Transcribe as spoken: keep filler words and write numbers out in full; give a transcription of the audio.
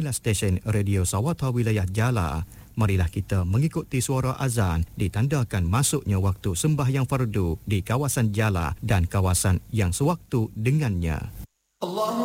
inilah stesen Radio Sawata Wilayah Jala. Marilah kita mengikuti suara azan ditandakan masuknya waktu sembahyang fardu di kawasan Jala dan kawasan yang sewaktu dengannya. Allah